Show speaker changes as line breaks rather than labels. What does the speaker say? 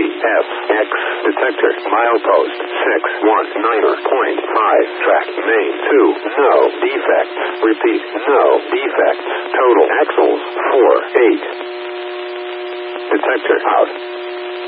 CFX detector. Milepost 619.5. Track main 2. No defects. Repeat, no defects. Total axles 4 8. Detector out.